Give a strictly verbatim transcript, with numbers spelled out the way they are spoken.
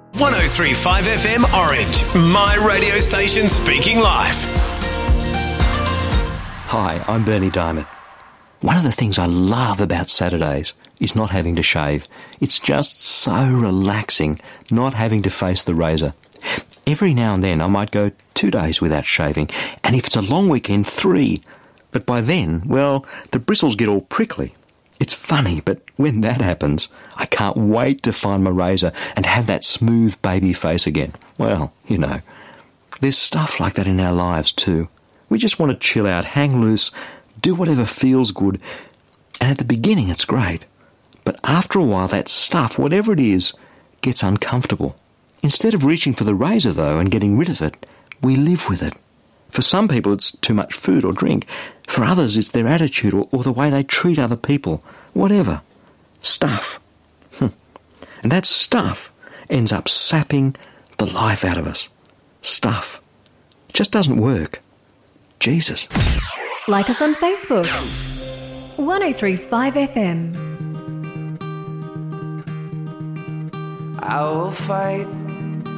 one oh three point five F M Orange, my radio station speaking live. Hi, I'm Bernie Diamond. One of the things I love about Saturdays is not having to shave. It's just so relaxing not having to face the razor. Every now and then I might go two days without shaving, and if it's a long weekend, three. But by then, well, the bristles get all prickly. It's funny, but when that happens, I can't wait to find my razor and have that smooth baby face again. Well, you know, there's stuff like that in our lives too. We just want to chill out, hang loose, do whatever feels good, and at the beginning it's great. But after a while, that stuff, whatever it is, gets uncomfortable. Instead of reaching for the razor, though, and getting rid of it, we live with it. For some people, it's too much food or drink. For others, it's their attitude or, or the way they treat other people. Whatever. Stuff. And that stuff ends up sapping the life out of us. Stuff. It just doesn't work. Jesus. Like us on Facebook. one oh three point five F M. I will fight